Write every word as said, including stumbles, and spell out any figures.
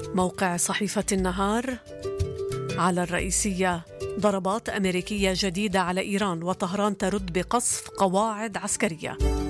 موقع صحيفة النهار على الرئيسية: ضربات أمريكية جديدة على إيران وطهران ترد بقصف قواعد عسكرية.